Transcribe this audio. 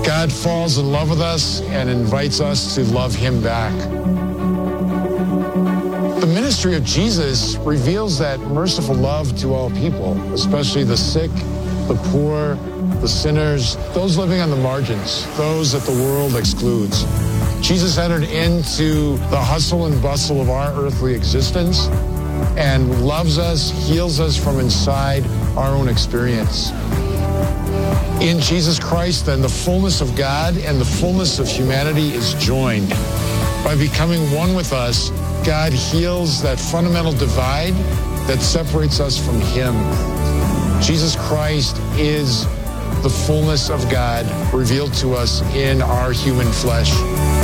God falls in love with us and invites us to love him back. The ministry of Jesus reveals that merciful love to all people, especially the sick, the poor, the sinners, those living on the margins, those that the world excludes. Jesus entered into the hustle and bustle of our earthly existence and loves us, heals us from inside our own experience. In Jesus Christ, then, the fullness of God and the fullness of humanity is joined. By becoming one with us, God heals that fundamental divide that separates us from him. Jesus Christ is the fullness of God revealed to us in our human flesh.